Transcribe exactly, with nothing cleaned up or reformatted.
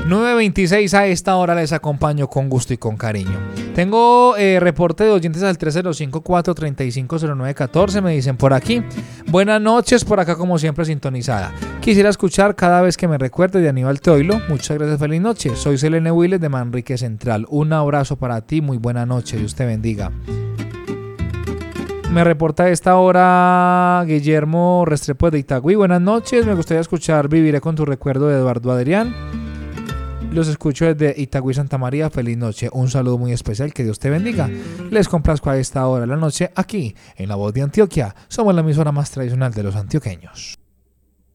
nueve veintiséis a esta hora les acompaño con gusto y con cariño. Tengo eh, reporte de oyentes al tres cero cinco, cuatro tres cinco, cero nueve uno cuatro. Me dicen por aquí: buenas noches, por acá como siempre sintonizada. Quisiera escuchar Cada vez que me recuerde de Aníbal Troilo. Muchas gracias, feliz noche. Soy Selene Willes de Manrique Central. Un abrazo para ti, muy buena noche, Dios te bendiga. Me reporta a esta hora Guillermo Restrepo de Itagüí. Buenas noches, me gustaría escuchar Viviré con tu recuerdo de Eduardo Adrián. Los escucho desde Itagüí, Santa María. Feliz noche, un saludo muy especial, que Dios te bendiga. Les complazco a esta hora de la noche aquí en La Voz de Antioquia. Somos la emisora más tradicional de los antioqueños.